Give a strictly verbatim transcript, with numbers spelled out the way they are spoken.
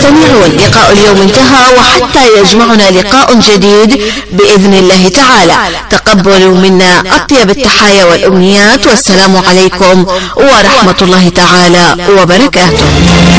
المستمعون، لقاء اليوم انتهى وحتى يجمعنا لقاء جديد بإذن الله تعالى، تقبلوا منا أطيب التحايا والأمنيات، والسلام عليكم ورحمة الله تعالى وبركاته.